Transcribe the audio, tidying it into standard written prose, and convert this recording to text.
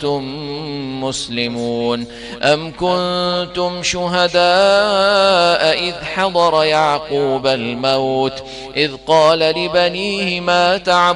وأنتم مسلمون أم كنتم شهداء إذ حضر يعقوب الموت إذ قال لبنيه ما تعبدون